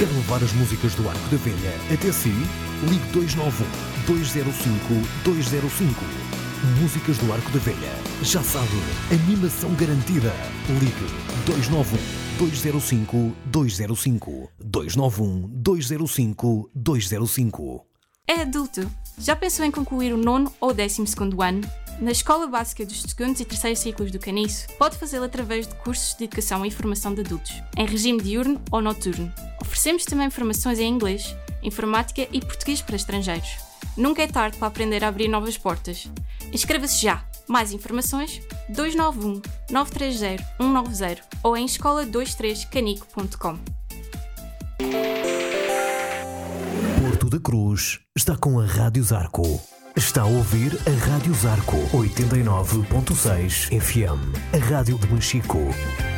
Quer levar as músicas do Arco da Velha até si? Ligue 291-205-205. Músicas do Arco da Velha. Já sabe, animação garantida. Ligue 291-205-205. 291-205-205. É adulto. Já pensou em concluir o 9º ou 12º ano? Na Escola Básica dos 2º e 3º ciclos do Caniço, pode fazê-lo através de cursos de educação e formação de adultos, em regime diurno ou noturno. Oferecemos também formações em inglês, informática e português para estrangeiros. Nunca é tarde para aprender a abrir novas portas. Inscreva-se já! Mais informações 291-930-190 ou em escola23canico.com. Porto da Cruz está com a Rádio Zarco. Está a ouvir a Rádio Zarco 89.6 FM, a rádio de Machico.